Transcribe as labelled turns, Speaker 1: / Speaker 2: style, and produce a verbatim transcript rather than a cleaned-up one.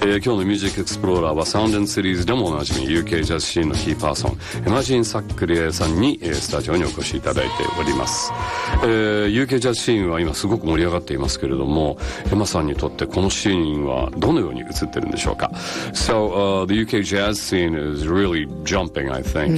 Speaker 1: えー、今日のミュージックエクスプローラーはサウンド&シリーズでもおなじみ ユーケー ジャズシーンのキーパーソンエマジン・サックリエさんに、えー、スタジオにお越しいただいております、えー、ユーケー ジャズシーンは今すごく盛り上がっていますけれども、エマさんにとってこのシーンはどのように映ってるんでしょうか。 So、uh, the ユーケー jazz scene is really jumping, I think、